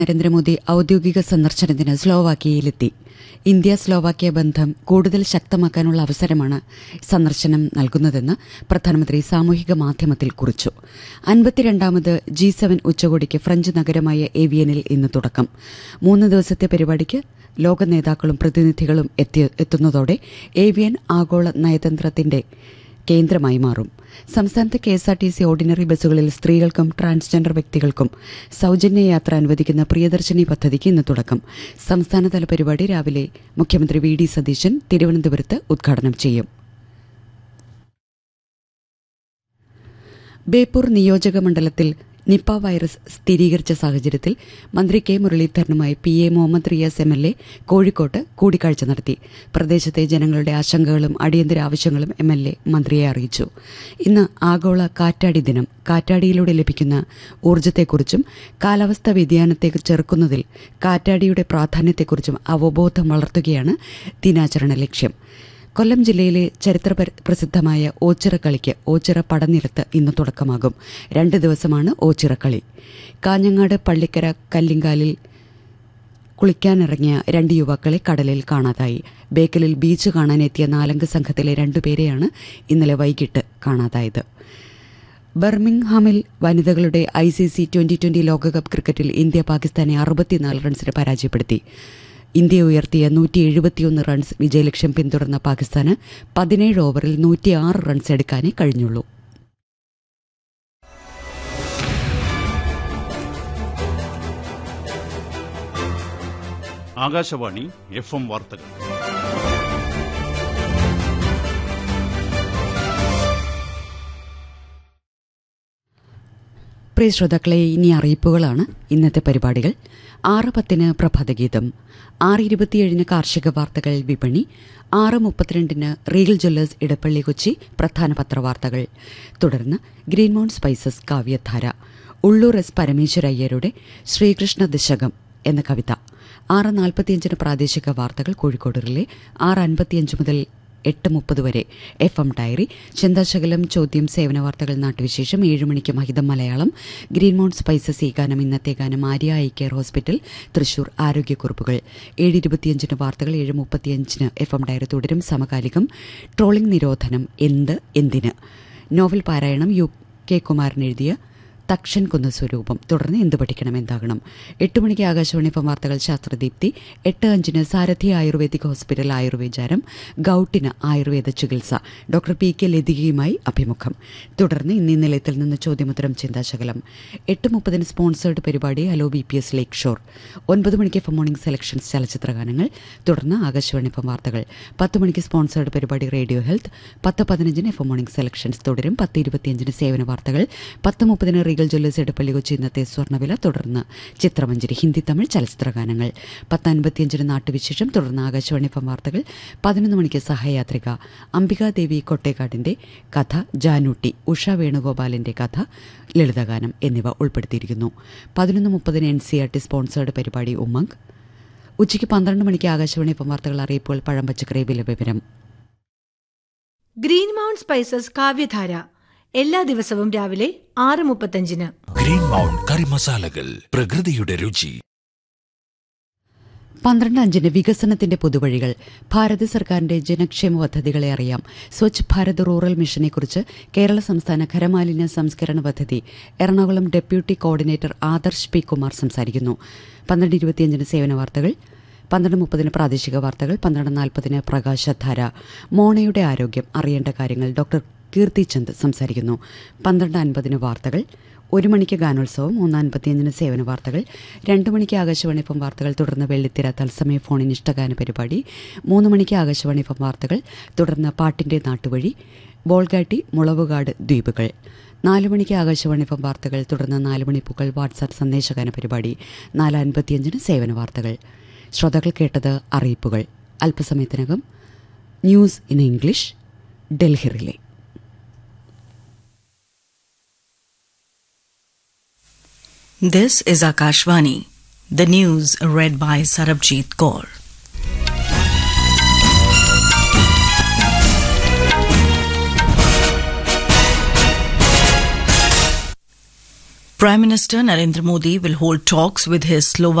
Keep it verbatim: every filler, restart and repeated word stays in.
നരേന്ദ്രമോദി ഔദ്യോഗിക സന്ദർശനത്തിന് സ്ലോവാക്യയിലെത്തി. ഇന്ത്യ സ്ലോവാക്യ ബന്ധം കൂടുതൽ ശക്തമാക്കാനുള്ള അവസരമാണ് സന്ദർശനം നൽകുന്നതെന്ന് പ്രധാനമന്ത്രി സാമൂഹിക മാധ്യമത്തിൽ കുറിച്ചു. അൻപത്തിരണ്ടാമത് ജി സെവൻ ഉച്ചകോടിക്ക് ഫ്രഞ്ച് നഗരമായ ഏവിയനിൽ ഇന്ന് തുടക്കം. മൂന്ന് ദിവസത്തെ പരിപാടിക്ക് ലോക നേതാക്കളും പ്രതിനിധികളും എത്തുന്നതോടെ ഏവിയൻ ആഗോള നയതന്ത്രത്തിന്റെ കേന്ദ്രമായി മാറും. സംസ്ഥാനത്ത് K S R T C ordinary ബസ്സുകളിൽ സ്ത്രീകൾക്കും ട്രാൻസ്ജെൻഡർ വ്യക്തികൾക്കും സൌജന്യ യാത്ര അനുവദിക്കുന്ന പ്രിയദർശിനി പദ്ധതിക്ക് ഇന്ന് തുടക്കം. സംസ്ഥാനതല പരിപാടി രാവിലെ മുഖ്യമന്ത്രി വി ഡി സതീശൻ തിരുവനന്തപുരത്ത് ഉദ്ഘാടനം ചെയ്യും. ബേപ്പൂർ നിയോജക മണ്ഡലത്തിൽ നിപ വൈറസ് സ്ഥിരീകരിച്ച സാഹചര്യത്തിൽ മന്ത്രി K മുരളീധരനുമായി P A Muhammad Riyas M L A കോഴിക്കോട്ട് കൂടിക്കാഴ്ച നടത്തി. പ്രദേശത്തെ ജനങ്ങളുടെ ആശങ്കകളും അടിയന്തര ആവശ്യങ്ങളും എം എൽ എ മന്ത്രിയെ അറിയിച്ചു. ഇന്ന് ആഗോള കാറ്റാടി ദിനം. കാറ്റാടിയിലൂടെ ലഭിക്കുന്ന ഊർജ്ജത്തെക്കുറിച്ചും കാലാവസ്ഥാ വ്യതിയാനത്തെ ചെറുക്കുന്നതിൽ കാറ്റാടിയുടെ പ്രാധാന്യത്തെക്കുറിച്ചും അവബോധം വളർത്തുകയാണ് ദിനാചരണ ലക്ഷ്യം. കൊല്ലം ജില്ലയിലെ ചരിത്ര പ്രസിദ്ധമായ ഓച്ചിറക്കളിക്ക് ഓച്ചിറ പടനിരത്ത് ഇന്ന് തുടക്കമാകും. രണ്ട് ദിവസമാണ് ഓച്ചിറക്കളി. കാഞ്ഞങ്ങാട് പള്ളിക്കര കല്ലിങ്കാലിൽ കുളിക്കാനിറങ്ങിയ രണ്ട് യുവാക്കളെ കടലിൽ കാണാതായി. ബേക്കലിൽ ബീച്ച് കാണാനെത്തിയ നാലംഗ സംഘത്തിലെ രണ്ടുപേരെയാണ് ഇന്നലെ വൈകിട്ട് കാണാതായത്. ബർമിംഗ്ഹാമിൽ വനിതകളുടെ I C C twenty twenty ലോകകപ്പ് ക്രിക്കറ്റിൽ ഇന്ത്യ പാകിസ്ഥാനെ അറുപത്തിനാല് റൺസിന് പരാജയപ്പെടുത്തി. ഇന്ത്യ ഉയർത്തിയ നൂറ്റി എഴുപത്തിയൊന്ന് റൺസ് വിജയലക്ഷ്യം പിന്തുടർന്ന പാകിസ്ഥാന് പതിനേഴ് ഓവറിൽ നൂറ്റിയാറ് റൺസ് എടുക്കാനേ കഴിഞ്ഞുള്ളൂ. ആകാശവാണി എഫ് എം വാർത്തകൾ. പ്രിയ ശ്രോതാക്കളെ, ഇനി അറിയിപ്പുകളാണ് ഇന്നത്തെ പരിപാടികൾ. ആറ് പത്തിന് പ്രഭാതഗീതം, ആറ് ഇരുപത്തിയേഴിന് കാർഷിക വാർത്തകൾ വിപണി, ആറ് മുപ്പത്തിരണ്ടിന് റീഗൽ ജ്വല്ലേഴ്സ് ഇടപ്പള്ളി കൊച്ചി പ്രധാന പത്രവാർത്തകൾ. തുടർന്ന് ഗ്രീൻ മൗണ്ട് സ്പൈസസ് കാവ്യധാര, ഉള്ളൂർ എസ് പരമേശ്വരയ്യരുടെ ശ്രീകൃഷ്ണ ദശകം എന്ന കവിത. ആറ് നാൽപ്പത്തിയഞ്ചിന് പ്രാദേശിക വാർത്തകൾ കോഴിക്കോട് റിലേ. ആറ് അൻപത്തിയഞ്ച് മുതൽ എട്ട് മുപ്പത് വരെ എഫ് എം ഡയറി, ചിന്താശകലം, ചോദ്യം, സേവന വാർത്തകൾ, നാട്ടുവിശേഷം. ഏഴ് മണിക്ക് മഹിതം മലയാളം, ഗ്രീൻ മൗണ്ട് സ്പൈസസ് ഈ ഗാനം, ഇന്നത്തെ ഗാനം, Arya eye care hospital Thrissur ആരോഗ്യക്കുറിപ്പുകൾ. ഏഴ് ഇരുപത്തിയഞ്ചിന് വാർത്തകൾ. ഏഴ് മുപ്പത്തിയഞ്ചിന് എഫ് എം ഡയറി തുടരും. സമകാലികം, ട്രോളിംഗ് നിരോധനം എന്ത് എന്തിന്, നോവൽ പാരായണം യു കെ കുമാരൻ എഴുതിയ തക്ഷൻ കുന്ന സ്വരൂപം. തുടർന്ന് എന്ത് പഠിക്കണം എന്താകണം. എട്ട് മണിക്ക് ആകാശവാണി എഫ് എം വാർത്തകൾ ശാസ്ത്രദീപ്തി. എട്ട് അഞ്ചിന് സാരഥി ആയുർവേദിക് ഹോസ്പിറ്റൽ ആയുർവേദാരം, ഗൌട്ടിന് ആയുർവേദ ചികിത്സ, ഡോക്ടർ പി കെ ലതികയുമായി അഭിമുഖം. തുടർന്ന് ഇന്നീ നിലയത്തിൽ നിന്ന് ചോദ്യമുത്തരം, ചിന്താശകലം. എട്ട് മുപ്പതിന് സ്പോൺസേർഡ് പരിപാടി ഹലോ ബി പി എസ് ലേക്ക് ഷോർ. ഒൻപത് മണിക്ക് എഫ് എം മോർണിംഗ് സെലക്ഷൻസ് ചലച്ചിത്രഗാനങ്ങൾ. തുടർന്ന് ആകാശവാണി എഫ് എം വാർത്തകൾ. പത്ത് മണിക്ക് സ്പോൺസേർഡ് പരിപാടി റേഡിയോ ഹെൽത്ത്. പത്ത് പതിനഞ്ചിന് എഫ് എം മോർണിംഗ് സെലക്ഷൻസ് തുടരും. പത്ത് ഇരുപത്തിയഞ്ചിന് സേവന വാർത്തകൾ. പത്ത് മുപ്പതിന് റീഗൽ ജ്വല്ലേഴ്സ് ഇടപ്പള്ളി കൊച്ചി ഇന്നത്തെ സ്വർണ്ണവില. തുടർന്ന് ചിത്രമഞ്ജരി, ഹിന്ദി തമിഴ് ചലച്ചിത്രഗാനങ്ങൾ. പത്ത് അൻപത്തിയഞ്ചിന് നാട്ടുവിശേഷം. തുടർന്ന് ആകാശവാണി എഫ് എം വാർത്തകൾ. പതിനൊന്ന് മണിക്ക് സഹയാത്രിക, അംബികാദേവി കൊട്ടേക്കാടിന്റെ കഥ, ജാനൂട്ടി, ഉഷ വേണുഗോപാലിന്റെ കഥ, ലളിതഗാനം എന്നിവ ഉൾപ്പെടുത്തിയിരിക്കുന്നു. പതിനൊന്ന് മുപ്പതിന് N C R T sponsored പരിപാടി ഉമ്മങ്ക്. ഉച്ചയ്ക്ക് പന്ത്രണ്ട് മണിക്ക് ആകാശവാണി എഫ് എം വാർത്തകൾ, അറിയിപ്പോൾ, പഴം പച്ചക്കറി വില വിവരം. ഗ്രീൻ മൗണ്ട് സ്പൈസസ് കാവ്യധാര എല്ലാ ദിവസവും രാവിലെ ആറ് മുപ്പത്തഞ്ചിന്. ഗ്രീൻ മൗണ്ട് കറി മസാലകൾ, പ്രകൃതിയുടെ രുചി. പന്ത്രണ്ട് അഞ്ചിന് വികസനത്തിന്റെ പുതുവഴികൾ, ഭാരത സർക്കാരിന്റെ ജനക്ഷേമ പദ്ധതികളെ അറിയാം. സ്വച്ഛ് ഭാരത് റൂറൽ മിഷനെക്കുറിച്ച് കേരള സംസ്ഥാന ഖരമാലിന്യ സംസ്കരണ പദ്ധതി Ernakulam deputy coordinator Adarsh P Kumar സംസാരിക്കുന്നു. പന്ത്രണ്ട് ഇരുപത്തിയഞ്ചിന് സേവന വാർത്തകൾ. പന്ത്രണ്ട് മുപ്പതിന് പ്രാദേശിക വാർത്തകൾ. പന്ത്രണ്ട് നാൽപ്പതിന് പ്രകാശധാര, മോണയുടെ ആരോഗ്യം അറിയേണ്ട കാര്യങ്ങൾ, ഡോക്ടർ കീർത്തി ചന്ദ് സംസാരിക്കുന്നു. പന്ത്രണ്ട് അൻപതിന് വാർത്തകൾ. ഒരു മണിക്ക് ഗാനോത്സവം. മൂന്ന് അൻപത്തിയഞ്ചിന് സേവന വാർത്തകൾ. രണ്ട് മണിക്ക് ആകാശവാണി എഫ് എം വാർത്തകൾ. തുടർന്ന് വെള്ളിത്തിര തത്സമയ ഫോണിൻ ഇഷ്ടഗാന പരിപാടി. മൂന്ന് മണിക്ക് ആകാശവാണി എഫ് എം വാർത്തകൾ. തുടർന്ന് പാട്ടിന്റെ നാട്ടുവഴി, ബോൾഗാട്ടി, മുളവുകാട് ദ്വീപുകൾ. നാല് മണിക്ക് ആകാശവാണി എഫ് എം വാർത്തകൾ. തുടർന്ന് നാല് മണിപ്പൂക്കൾ വാട്സാപ്പ് സന്ദേശഗാന പരിപാടി. നാല് അൻപത്തിയഞ്ചിന് സേവന വാർത്തകൾ. ശ്രോതാക്കൾ കേട്ടത് അറിയിപ്പുകൾ. അല്പസമയത്തിനകം news in English, Delhi relay. This is Akashvani. The news read by Sarabjit Kaur. Prime Minister Narendra Modi will hold talks with his Slovak